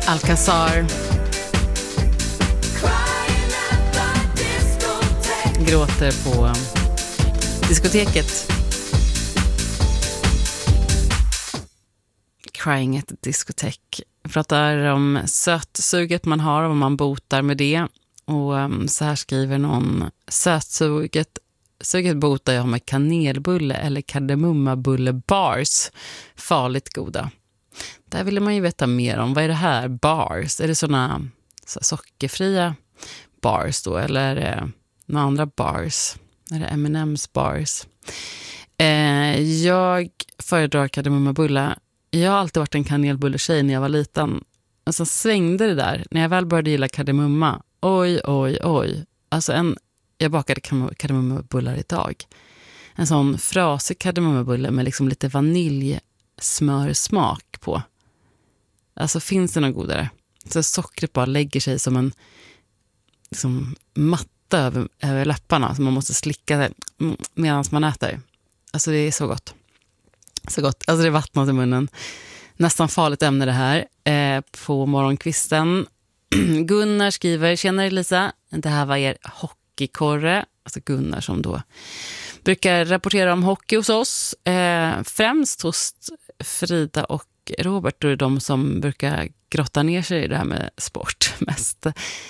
Alcazar. Gråter på diskoteket. Crying at the diskotek. Jag pratar om sötsuget man har och vad man botar med det. Och så här skriver någon: sötsuget botar jag med kanelbulle eller kardemummabulle bars. Farligt goda. Där ville man ju veta mer om. Vad är det här? Bars? Är det såna sockerfria bars då? Eller är det några andra bars? Är det M&M's bars? Jag föredrar kardemummabulle. Jag har alltid varit en kanelbulletjej när jag var liten. Och så svängde det där. När jag väl började gilla kardemumma. Oj. Alltså jag bakade kardemummabullar idag. En sån frasig kardemummabulle med liksom lite vaniljsmörsmak på. Alltså finns det något godare? Så sockret bara lägger sig som en liksom, matta över läpparna som man måste slicka medan man äter. Alltså det är så gott. Så gott. Alltså det vattnas i munnen. Nästan farligt ämne det här. På morgonkvisten. Gunnar skriver: tjenare Lisa, det här var er hockeykorre. Alltså Gunnar som då brukar rapportera om hockey hos oss. Främst hos Frida och Robert, då är det de som brukar grotta ner sig i det här med sport mest.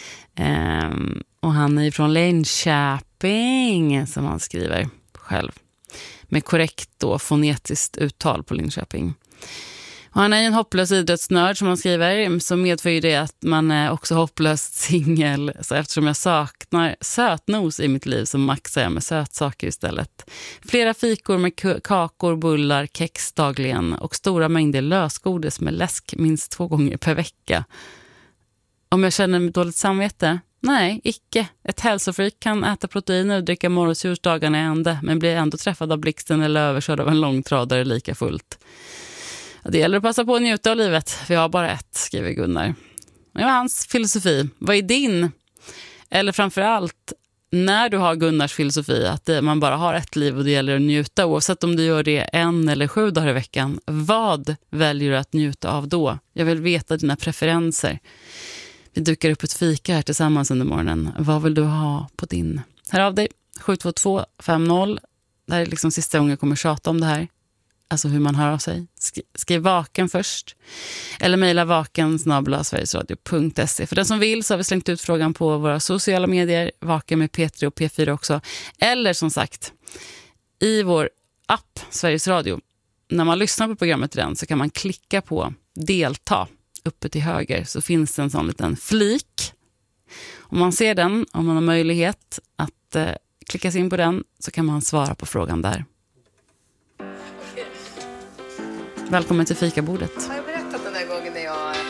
Och han är från Linköping, som han skriver själv. Med korrekt då fonetiskt uttal på Linköping. Och han är en hopplös idrottsnörd som han skriver, så medför ju det att man är också hopplöst singel. Så eftersom jag saknar sötnos i mitt liv så maxar jag med sötsaker istället. Flera fikor med kakor, bullar, kex dagligen och stora mängder lösgodis med läsk minst 2 gånger per vecka. Om jag känner dåligt samvete? Nej, icke. Ett hälsofreak kan äta proteiner och dricka morgonsljus dagarna i ände, men blir ändå träffad av blixten eller överkörd av en långtradare lika fullt. Det gäller att passa på att njuta av livet. Vi har bara ett, skriver Gunnar. Det var hans filosofi. Vad är din? Eller framförallt, när du har Gunnars filosofi att man bara har ett liv och det gäller att njuta, oavsett om du gör det 1 eller 7 dagar i veckan. Vad väljer du att njuta av då? Jag vill veta dina preferenser. Vi dukar upp ett fika här tillsammans under morgonen. Vad vill du ha på din? Hör av dig, 72250. Det här är liksom sista gången jag kommer tjata om det här. Alltså hur man hör av sig. Skriv vaken först. Eller mejla vaken@sverigesradio.se. För den som vill så har vi slängt ut frågan på våra sociala medier. Vaken med P3 och P4 också. Eller som sagt, i vår app Sveriges Radio. När man lyssnar på programmet i den så kan man klicka på delta. Uppe till höger så finns det en sån liten flik. Om man ser den, om man har möjlighet att klicka sig in på den, så kan man svara på frågan där. Välkommen till fikabordet.